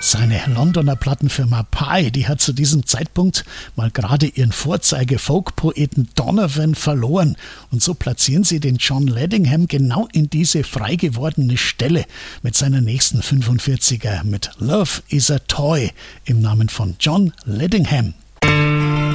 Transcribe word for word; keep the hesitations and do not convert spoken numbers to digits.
Seine Londoner Plattenfirma Pye, die hat zu diesem Zeitpunkt mal gerade ihren Vorzeige-Folk-Poeten Donovan verloren. Und so platzieren sie den John Leadingham genau in diese frei gewordene Stelle mit seiner nächsten fünfundvierziger mit Love is a Toy im Namen von John Leadingham.